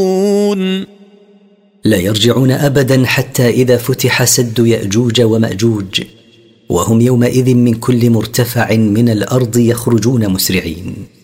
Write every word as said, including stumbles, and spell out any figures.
لا يرجعون أبدا حتى إذا فتح سد يأجوج ومأجوج، وهم يومئذ من كل مرتفع من الأرض يخرجون مسرعين.